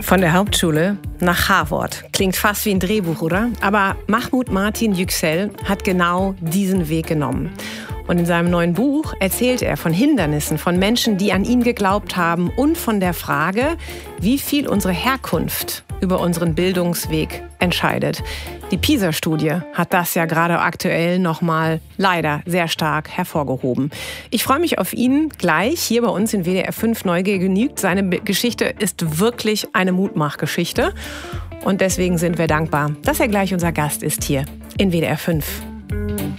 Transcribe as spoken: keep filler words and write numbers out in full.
Von der Hauptschule nach Harvard. Klingt fast wie ein Drehbuch, oder? Aber Mahmoud Martin Yüksel hat genau diesen Weg genommen. Und in seinem neuen Buch erzählt er von Hindernissen, von Menschen, die an ihn geglaubt haben und von der Frage, wie viel unsere Herkunft über unseren Bildungsweg entscheidet. Die PISA-Studie hat das ja gerade aktuell nochmal leider sehr stark hervorgehoben. Ich freue mich auf ihn gleich hier bei uns in W D R fünf Neugier genügt. Seine Geschichte ist wirklich eine Mutmachgeschichte. Und deswegen sind wir dankbar, dass er gleich unser Gast ist hier in W D R fünf.